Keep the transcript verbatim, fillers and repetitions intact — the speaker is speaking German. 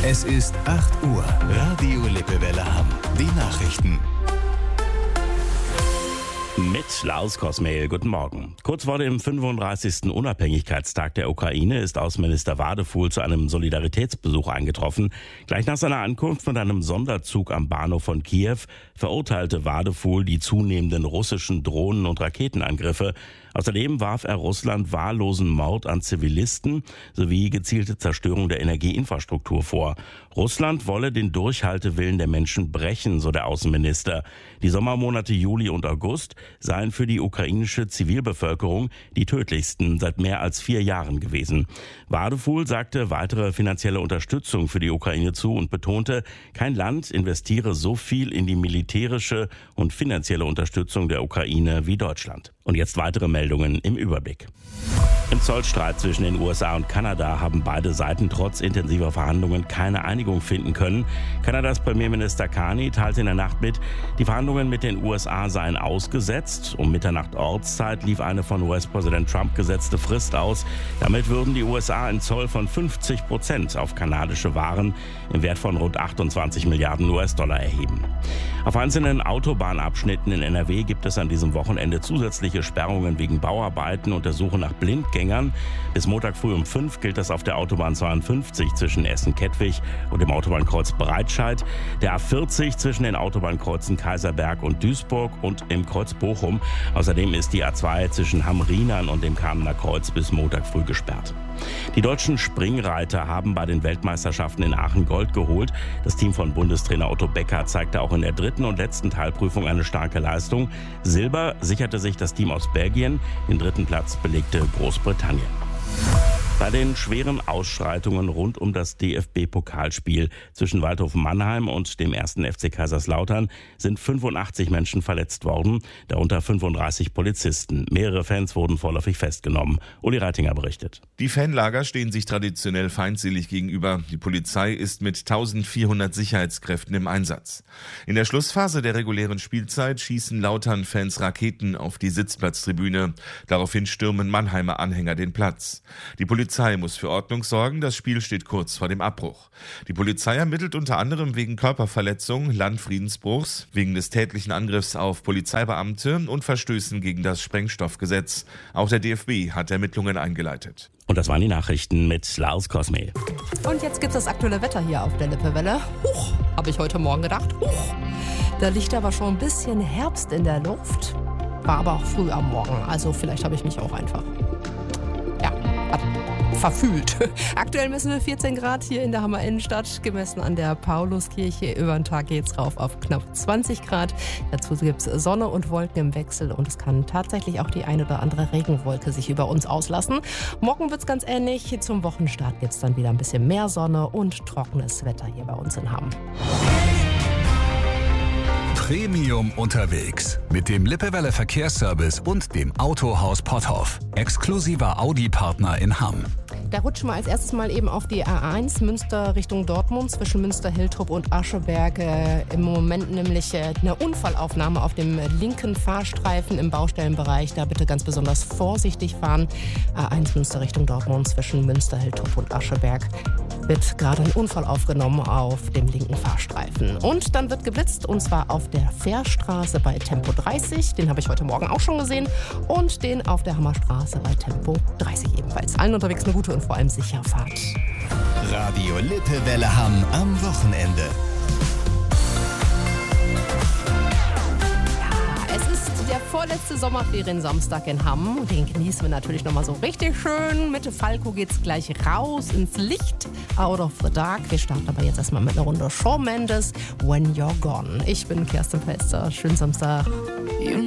Es ist acht Uhr. Radio Lippewelle Hamm. Die Nachrichten. Mit Lars Kosmehl, guten Morgen. Kurz vor dem fünfunddreißigsten Unabhängigkeitstag der Ukraine ist Außenminister Wadefuhl zu einem Solidaritätsbesuch eingetroffen. Gleich nach seiner Ankunft mit einem Sonderzug am Bahnhof von Kiew verurteilte Wadefuhl die zunehmenden russischen Drohnen- und Raketenangriffe. Außerdem warf er Russland wahllosen Mord an Zivilisten sowie gezielte Zerstörung der Energieinfrastruktur vor. Russland wolle den Durchhaltewillen der Menschen brechen, so der Außenminister. Die Sommermonate Juli und August seien für die ukrainische Zivilbevölkerung die tödlichsten seit mehr als vier Jahren gewesen. Wadefuhl sagte weitere finanzielle Unterstützung für die Ukraine zu und betonte, kein Land investiere so viel in die militärische und finanzielle Unterstützung der Ukraine wie Deutschland. Und jetzt weitere Meldungen im Überblick. Im Zollstreit zwischen den U S A und Kanada haben beide Seiten trotz intensiver Verhandlungen keine Einigung finden können. Kanadas Premierminister Carney teilte in der Nacht mit, die Verhandlungen mit den U S A seien ausgesetzt. Um Mitternacht Ortszeit lief eine von U S-Präsident Trump gesetzte Frist aus. Damit würden die U S A einen Zoll von fünfzig Prozent auf kanadische Waren im Wert von rund achtundzwanzig Milliarden U S-Dollar erheben. Auf einzelnen Autobahnabschnitten in N R W gibt es an diesem Wochenende zusätzliche Sperrungen wegen Bauarbeiten und der Suche nach Blindgängern. Bis Montag früh um fünf gilt das auf der Autobahn zweiundfünfzig zwischen Essen-Kettwig und dem Autobahnkreuz Breitscheid, der A vierzig zwischen den Autobahnkreuzen Kaiserberg und Duisburg und im Kreuz Bochum. Außerdem ist die A zwei zwischen Hamm-Riehnern und dem Kamener Kreuz bis Montag früh gesperrt. Die deutschen Springreiter haben bei den Weltmeisterschaften in Aachen Gold geholt. Das Team von Bundestrainer Otto Becker zeigte auch in der dritten und letzten Teilprüfung eine starke Leistung. Silber sicherte sich das Team aus Belgien, den dritten Platz belegte Großbritannien. Bei den schweren Ausschreitungen rund um das D F B-Pokalspiel zwischen Waldhof Mannheim und dem ersten F C Kaiserslautern sind fünfundachtzig Menschen verletzt worden, darunter fünfunddreißig Polizisten. Mehrere Fans wurden vorläufig festgenommen. Uli Reitinger berichtet. Die Fanlager stehen sich traditionell feindselig gegenüber. Die Polizei ist mit eintausendvierhundert Sicherheitskräften im Einsatz. In der Schlussphase der regulären Spielzeit schießen Lautern-Fans Raketen auf die Sitzplatztribüne. Daraufhin stürmen Mannheimer Anhänger den Platz. Die Polizei Die Polizei muss für Ordnung sorgen, das Spiel steht kurz vor dem Abbruch. Die Polizei ermittelt unter anderem wegen Körperverletzung, Landfriedensbruchs, wegen des tätlichen Angriffs auf Polizeibeamte und Verstößen gegen das Sprengstoffgesetz. Auch der D F B hat Ermittlungen eingeleitet. Und das waren die Nachrichten mit Lars Kosmehl. Und jetzt gibt es das aktuelle Wetter hier auf der Lippewelle. Huch, habe ich heute Morgen gedacht. Huch, da liegt aber schon ein bisschen Herbst in der Luft. War aber auch früh am Morgen, also vielleicht habe ich mich auch einfach... Ja, verfühlt. Aktuell messen wir vierzehn Grad hier in der Hammer Innenstadt, gemessen an der Pauluskirche. Über den Tag geht's rauf auf knapp zwanzig Grad. Dazu gibt's Sonne und Wolken im Wechsel und es kann tatsächlich auch die ein oder andere Regenwolke sich über uns auslassen. Morgen wird's ganz ähnlich. Zum Wochenstart gibt's dann wieder ein bisschen mehr Sonne und trockenes Wetter hier bei uns in Hamm. Premium unterwegs mit dem Lippewelle Verkehrsservice und dem Autohaus Potthoff. Exklusiver Audi-Partner in Hamm. Da rutschen wir als erstes mal eben auf die A eins Münster Richtung Dortmund zwischen Münster-Hiltrup und Ascheberg. Äh, Im Moment nämlich äh, eine Unfallaufnahme auf dem linken Fahrstreifen im Baustellenbereich. Da bitte ganz besonders vorsichtig fahren. A eins Münster Richtung Dortmund zwischen Münster-Hiltrup und Ascheberg. Wird gerade ein Unfall aufgenommen auf dem linken Fahrstreifen. Und dann wird geblitzt, und zwar auf der Fährstraße bei Tempo dreißig. Den habe ich heute Morgen auch schon gesehen. Und den auf der Hammerstraße bei Tempo dreißig ebenfalls. Allen unterwegs eine gute und vor allem sichere Fahrt. Radio Lippewelle Hamm am Wochenende. Es ist der vorletzte Sommerferien-Samstag in Hamm. Den genießen wir natürlich nochmal so richtig schön. Mit Falco geht's gleich raus ins Licht. Out of the Dark. Wir starten aber jetzt erstmal mit einer Runde Shawn Mendes, When You're Gone. Ich bin Kerstin Felster. Schönen Samstag.